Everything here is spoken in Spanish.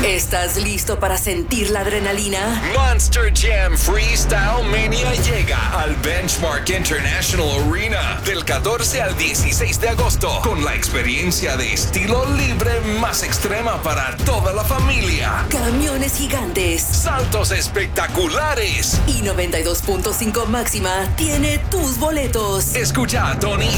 ¿Estás listo para sentir la adrenalina? Monster Jam Freestyle Mania llega al Benchmark International Arena del 14 al 16 de agosto con la experiencia de estilo libre más extrema para toda la familia. Camiones gigantes, Saltos espectaculares. y 92.5 Máxima tiene tus boletos. Escucha a Tony